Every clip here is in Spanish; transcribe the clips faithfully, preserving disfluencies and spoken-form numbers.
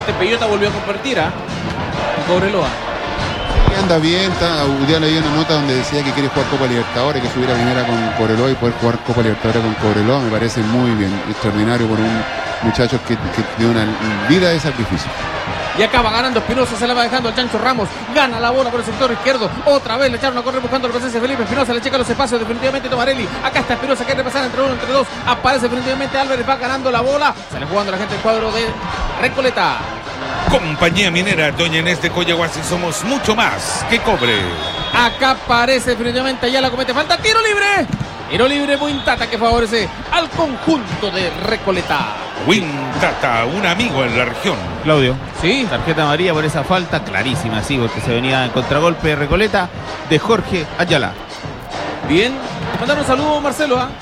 Peyota volvió a convertir a Cobreloa. Sí, anda bien. Está, un día leí una nota donde decía que quiere jugar Copa Libertadores, que subiera primera con Cobreloa y poder jugar Copa Libertadores con Cobreloa. Me parece muy bien, extraordinario por un muchacho que, que tiene una vida de sacrificio. Y acaba ganando Espinosa, se la va dejando al Chancho Ramos. Gana la bola por el sector izquierdo. Otra vez le echaron a correr buscando la presencia de Felipe Espinosa. Le checa los espacios definitivamente Tomarelli. Acá está Espinosa, quiere pasar entre uno, entre dos. Aparece definitivamente Álvarez, va ganando la bola. Sale jugando la gente del cuadro de Recoleta. Compañía Minera Doña Inés de Coyahuasi, somos mucho más que cobre. Acá aparece definitivamente Ayala, comete falta. Tiro libre. Tiro libre Buintata que favorece al conjunto de Recoleta. Buintata, un amigo en la región. Claudio. Sí. Tarjeta amarilla por esa falta, clarísima, sí, porque se venía en contragolpe de Recoleta de Jorge Ayala. Bien. Mandar un saludo, Marcelo. ¿eh?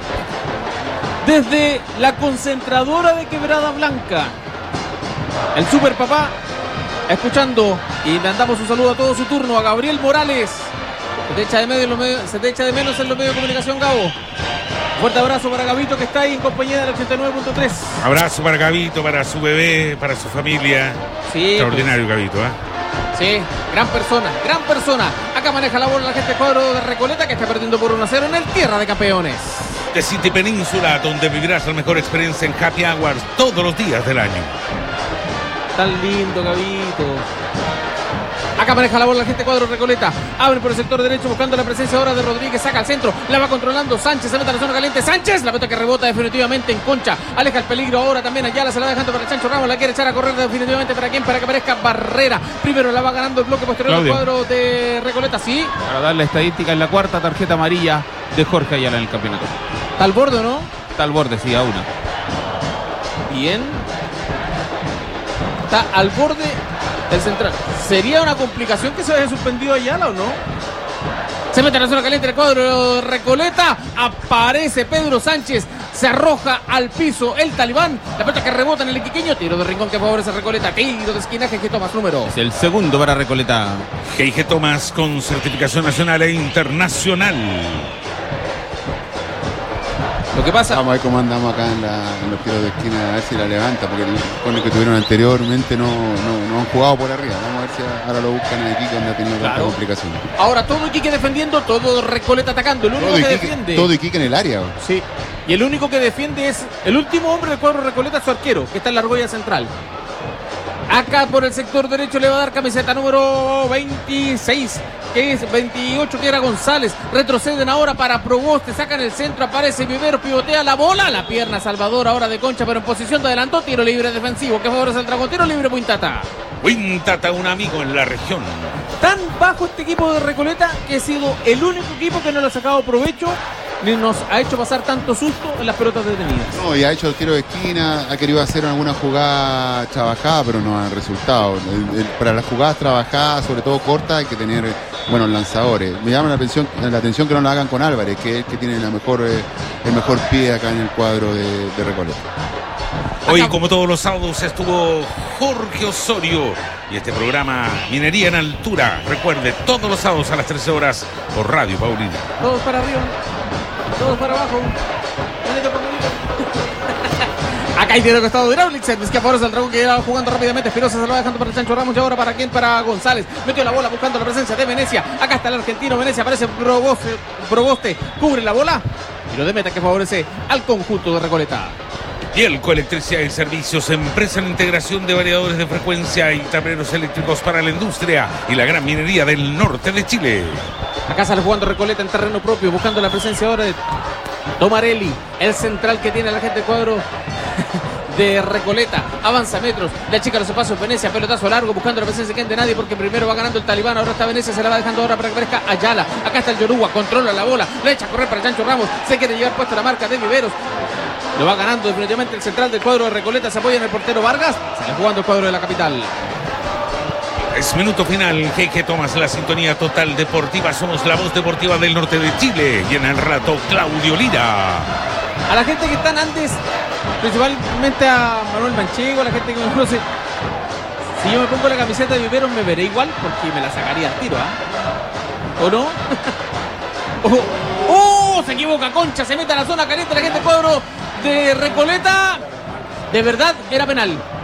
Desde la concentradora de Quebrada Blanca. El super papá, escuchando, y mandamos un saludo a todo su turno, a Gabriel Morales. Se te echa de, medio en los medios, se te echa de menos en los medios de comunicación, Gabo. Fuerte abrazo para Gabito, que está ahí en compañía del ochenta y nueve punto tres. Abrazo para Gabito, para su bebé, para su familia. Sí, extraordinario, pues. Gabito, ¿eh? Sí, gran persona, gran persona. Acá maneja la bola la gente del cuadro de Recoleta, que está perdiendo por uno a cero en el Tierra de Campeones. De City Península, donde vivirás la mejor experiencia en Happy Hours todos los días del año. Tan lindo, Gabito. Acá maneja la bola la gente cuadro Recoleta. Abre por el sector derecho buscando la presencia ahora de Rodríguez. Saca al centro. La va controlando Sánchez. Se mete a la zona caliente. Sánchez. La pelota que rebota definitivamente en concha. Aleja el peligro ahora también. Ayala se la va dejando para el Chancho Ramos. La quiere echar a correr definitivamente para quién. Para que aparezca Barrera. Primero la va ganando el bloque posterior del cuadro de Recoleta. Sí. Para dar la estadística en la cuarta tarjeta amarilla de Jorge Ayala en el campeonato. ¿Está al borde o no? Está al borde, sí, a una. Bien. Está al borde el central. ¿Sería una complicación que se haya suspendido Ayala o no? Se mete en la zona caliente el cuadro de Recoleta. Aparece Pedro Sánchez. Se arroja al piso el Talibán. La pelota que rebota en el iquiqueño. Tiro de rincón que favorece a Recoleta. Tiro de esquina G G Thomas número. Es el segundo para Recoleta. G G Thomas con certificación nacional e internacional. Lo que pasa... Vamos a ver cómo andamos acá en, la, en los tiros de esquina, a ver si la levanta, porque el, con el que tuvieron anteriormente no, no, no han jugado por arriba. Vamos a ver si ahora lo buscan en Iquique, donde ha tenido tanta complicación. Ahora todo Iquique defendiendo, todo Recoleta atacando. El único todo que Iquique, defiende... Todo Iquique en el área. Sí. Y el único que defiende es el último hombre del cuadro Recoleta, su arquero, que está en la argolla central. Acá por el sector derecho le va a dar camiseta número veintiséis, que es veintiocho, que era González. Retroceden ahora para Proboste, sacan el centro, aparece Vivero, pivotea la bola, la pierna Salvador ahora de Concha, pero en posición de adelantó, tiro libre defensivo, que favorece al Dragón, tiro libre Buintata. Buintata, un amigo en la región. Tan bajo este equipo de Recoleta que ha sido el único equipo que no le ha sacado provecho ni nos ha hecho pasar tanto susto en las pelotas detenidas. No, y ha hecho el tiro de esquina, ha querido hacer alguna jugada trabajada, pero no ha resultado. El, el, para las jugadas trabajadas, sobre todo cortas, hay que tener buenos lanzadores. Me llama la atención, la atención que no lo hagan con Álvarez, que es el que tiene la mejor, eh, el mejor pie acá en el cuadro de, de Recoleta. Hoy, como todos los sábados, estuvo Jorge Osorio y este programa Minería en Altura. Recuerde, todos los sábados a las trece horas por Radio Paulina. Todos para arriba, todos para abajo. Acá hay tiro costado de Hidráulica. Es que favorece al Dragón, que va jugando rápidamente. Espinosa se lo va dejando para el Chancho Ramos. Y ahora para quién, para González. Metió la bola buscando la presencia de Venecia. Acá está el argentino. Venecia aparece Proboste, Proboste cubre la bola. Y lo de meta que favorece al conjunto de Recoleta. Yelco Electricidad y Servicios, empresa en integración de variadores de frecuencia y tableros eléctricos para la industria y la gran minería del norte de Chile. Acá sale jugando Recoleta en terreno propio, buscando la presencia ahora de Tomarelli, el central que tiene la gente de cuadro de Recoleta. Avanza metros, le achica los espacios Venecia, pelotazo largo, buscando la presencia que de nadie, porque primero va ganando el Talibán, ahora está Venecia, se la va dejando ahora para que aparezca Ayala. Acá está el Yoruba, controla la bola, le echa a correr para Chancho Ramos, se quiere llevar puesta la marca de Viveros. Lo va ganando definitivamente el central del cuadro de Recoleta. Se apoya en el portero Vargas. Sale jugando el cuadro de la capital. Es minuto final. G G Thomas, la sintonía total deportiva. Somos la voz deportiva del norte de Chile. Y en el rato, Claudio Lira. A la gente que están antes, principalmente a Manuel Manchego, a la gente que me conoce. Si yo me pongo la camiseta de Viveros, me veré igual porque me la sacaría al tiro, ¿ah? ¿eh? ¿O no? ¡Oh! ¡Oh! Se equivoca Concha. Se mete a la zona caliente la gente del cuadro de Recoleta. De verdad era penal.